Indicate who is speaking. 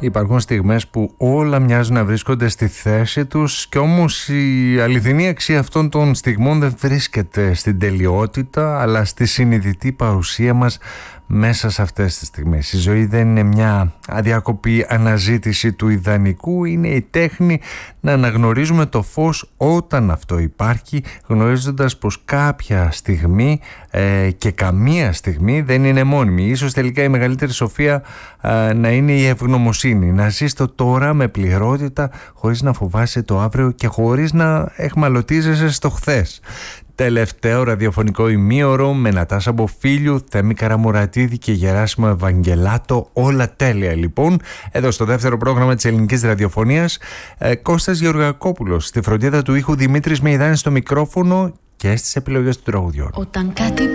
Speaker 1: Υπάρχουν στιγμές που όλα μοιάζουν να βρίσκονται στη θέση τους και όμως η αληθινή αξία αυτών των στιγμών δεν βρίσκεται στην τελειότητα αλλά στη συνειδητή παρουσία μας μέσα σε αυτές τις στιγμές. Η ζωή δεν είναι μια αδιάκοπη αναζήτηση του ιδανικού, είναι η τέχνη να αναγνωρίζουμε το φως όταν αυτό υπάρχει, γνωρίζοντας πως κάποια στιγμή και καμία στιγμή δεν είναι μόνιμη. Ίσως τελικά η μεγαλύτερη σοφία να είναι η ευγνωμοσύνη, να ζεις το τώρα με πληρότητα χωρίς να φοβάσαι το αύριο και χωρίς να εχμαλωτίζεσαι στο χθες. Τελευταίο ραδιοφωνικό ημίωρο με Νατάσα Μποφίλιου, Θέμη Καραμουρατίδη και Γεράσιμο Ευαγγελάτο. Όλα τέλεια λοιπόν. Εδώ στο δεύτερο πρόγραμμα της ελληνικής ραδιοφωνίας, Κώστας Γεωργακόπουλος. Στη φροντίδα του ήχου Δημήτρης Μεϊδάνης στο μικρόφωνο και στις επιλογές του τραγουδιών.